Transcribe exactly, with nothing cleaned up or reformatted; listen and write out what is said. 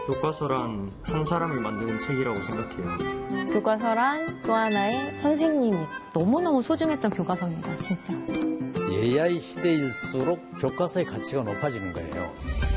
교과서란 한 사람이 만드는 책이라고 생각해요. 교과서란 또 하나의 선생님이 너무너무 소중했던 교과서입니다, 진짜. 에이아이 시대일수록 교과서의 가치가 높아지는 거예요.